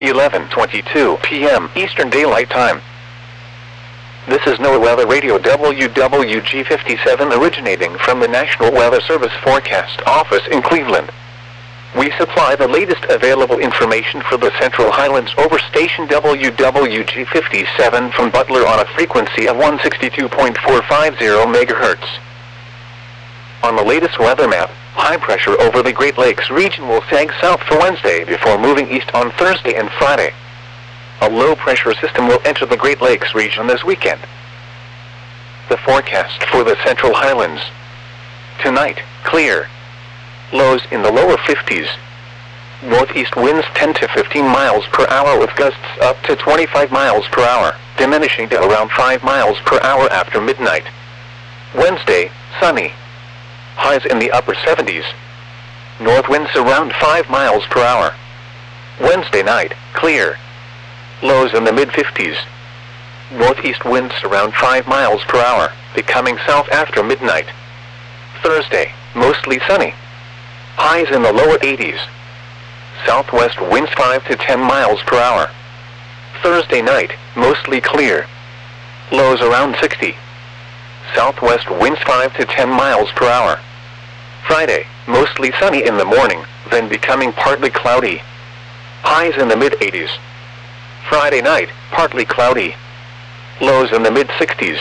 11:22 p.m. Eastern Daylight Time. This is NOAA Weather Radio WWG57 originating from the National Weather Service Forecast Office in Cleveland. We supply the latest available information for the Central Highlands over station WWG57 from Butler on a frequency of 162.450 MHz. On the latest weather map, high pressure over the Great Lakes region will sag south for Wednesday before moving east on Thursday and Friday. A low pressure system will enter the Great Lakes region this weekend. The forecast for the Central Highlands. Tonight, clear. Lows in the lower 50s. Northeast winds 10 to 15 miles per hour with gusts up to 25 miles per hour, diminishing to around 5 miles per hour after midnight. Wednesday, sunny. Highs in the upper 70s. North winds around 5 miles per hour. Wednesday night, clear. Lows in the mid-50s. Northeast winds around 5 miles per hour, becoming south after midnight. Thursday, mostly sunny. Highs in the lower 80s. Southwest winds 5 to 10 miles per hour. Thursday night, mostly clear. Lows around 60. Southwest winds 5 to 10 miles per hour. Friday, mostly sunny in the morning, then becoming partly cloudy. Highs in the mid-80s. Friday night, partly cloudy. Lows in the mid-60s.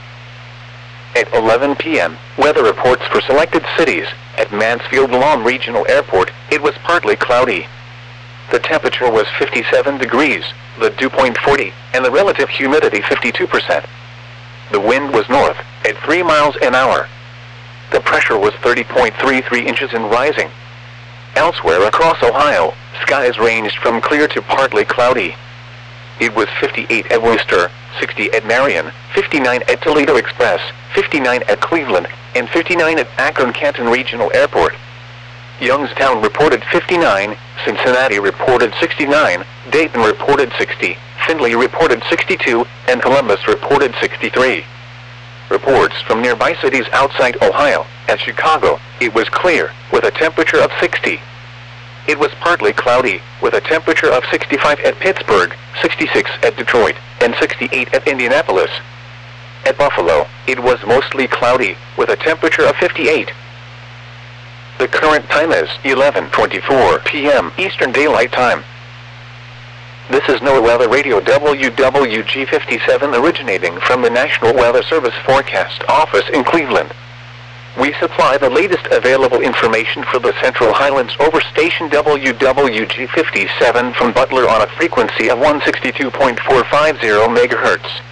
At 11 p.m., weather reports for selected cities. At Mansfield Lawn Regional Airport, it was partly cloudy. The temperature was 57 degrees, the dew point 40, and the relative humidity 52%. The wind was north, at 3 miles an hour. The pressure was 30.33 inches and rising. Elsewhere across Ohio, skies ranged from clear to partly cloudy. It was 58 at Worcester, 60 at Marion, 59 at Toledo Express, 59 at Cleveland, and 59 at Akron-Canton Regional Airport. Youngstown reported 59, Cincinnati reported 69, Dayton reported 60, Findlay reported 62, and Columbus reported 63. Reports from nearby cities outside Ohio. At Chicago, it was clear, with a temperature of 60. It was partly cloudy, with a temperature of 65 at Pittsburgh, 66 at Detroit, and 68 at Indianapolis. At Buffalo, it was mostly cloudy, with a temperature of 58. The current time is 11:24 p.m. Eastern Daylight Time. This is NOAA Weather Radio WWG57 originating from the National Weather Service Forecast Office in Cleveland. We supply the latest available information for the Central Highlands over station WWG57 from Butler on a frequency of 162.450 MHz.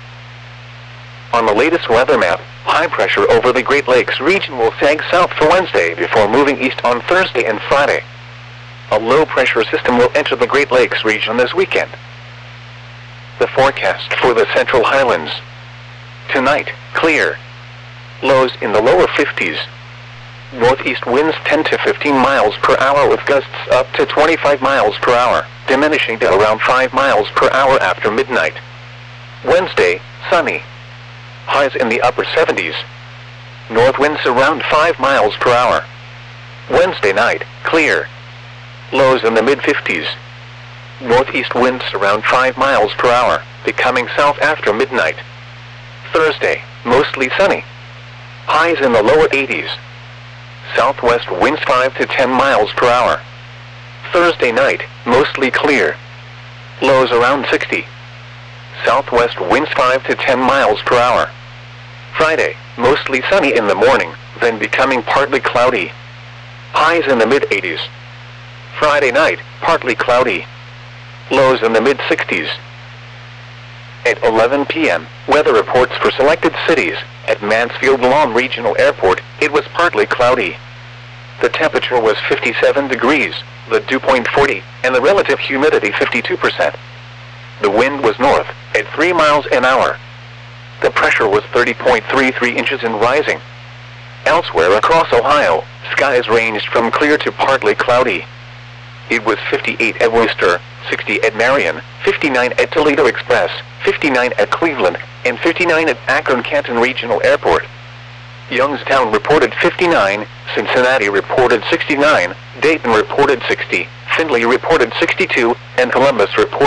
On the latest weather map, high pressure over the Great Lakes region will sag south for Wednesday before moving east on Thursday and Friday. A low pressure system will enter the Great Lakes region this weekend. The forecast for the Central Highlands. Tonight, clear. Lows in the lower 50s. Northeast winds 10 to 15 miles per hour with gusts up to 25 miles per hour, diminishing to around 5 miles per hour after midnight. Wednesday, sunny. Highs in the upper 70s. North winds around 5 miles per hour. Wednesday night, clear. Lows in the mid-50s. Northeast winds around 5 miles per hour, becoming south after midnight. Thursday, mostly sunny. Highs in the lower 80s. Southwest winds 5 to 10 miles per hour. Thursday night, mostly clear. Lows around 60. Southwest winds 5 to 10 miles per hour. Friday, mostly sunny in the morning, then becoming partly cloudy. Highs in the mid-80s. Friday night, partly cloudy. Lows in the mid-60s. At 11 p.m., weather reports for selected cities. At Mansfield Lawn Regional Airport, it was partly cloudy. The temperature was 57 degrees, the dew point 40, and the relative humidity 52%. The wind was north, at 3 miles an hour. The pressure was 30.33 inches and rising. Elsewhere across Ohio, skies ranged from clear to partly cloudy. It was 58 at Worcester, 60 at Marion, 59 at Toledo Express, 59 at Cleveland, and 59 at Akron-Canton Regional Airport. Youngstown reported 59, Cincinnati reported 69, Dayton reported 60, Findlay reported 62, and Columbus reported